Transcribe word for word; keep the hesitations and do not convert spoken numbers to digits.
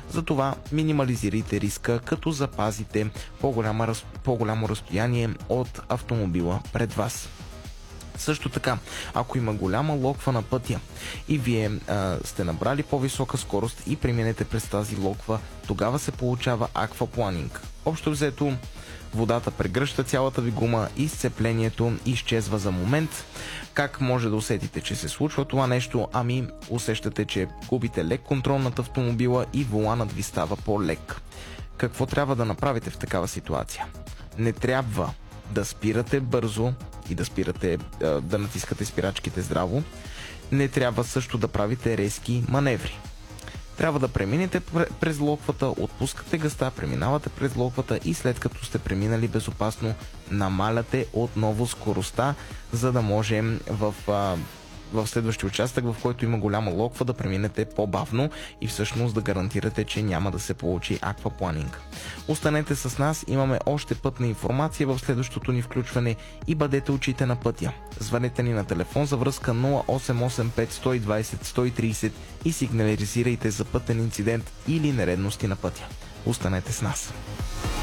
Затова минимализирайте риска, като запазите по-голяма, по-голямо разстояние от автомобила пред вас. Също така, ако има голяма локва на пътя и вие а, сте набрали по-висока скорост и преминете през тази локва, тогава се получава аквапланинг. Общо взето, водата прегръща цялата ви гума и сцеплението изчезва за момент. Как може да усетите, че се случва това нещо? Ами, усещате, че губите лек контрол над автомобила и воланът ви става по-лек. Какво трябва да направите в такава ситуация? Не трябва да спирате бързо и да спирате, да натискате спирачките здраво. Не трябва също да правите резки маневри. Трябва да преминете през локвата, отпускате гъста, преминавате през локвата и след като сте преминали безопасно, намаляте отново скоростта, за да можем в, в следващия участък, в който има голяма локва, да преминете по-бавно и всъщност да гарантирате, че няма да се получи аквапланинг. Останете с нас, имаме още пътна информация в следващото ни включване и бъдете очите на пътя. Звънете ни на телефон за връзка нула осем осем пет едно две зет сто и тридесет и сигнализирайте за пътен инцидент или нередности на пътя. Останете с нас.